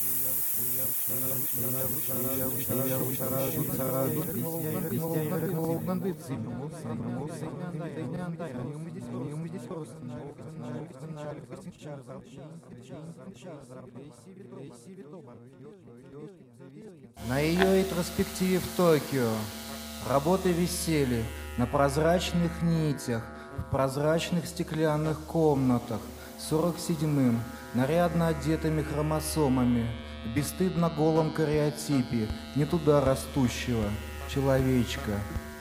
На ее ретроспективе в Токио работы висели на прозрачных нитях, в прозрачных стеклянных комнатах, 47-м, нарядно одетыми хромосомами, в бесстыдно голом кариотипе не туда растущего человечка.